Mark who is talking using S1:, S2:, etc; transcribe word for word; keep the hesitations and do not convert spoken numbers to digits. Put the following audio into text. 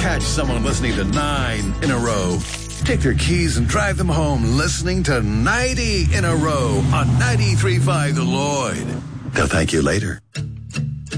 S1: catch someone listening to nine in a row. Take their keys and drive them home listening to ninety in a row on ninety-three point five The Lloyd. They'll thank you later.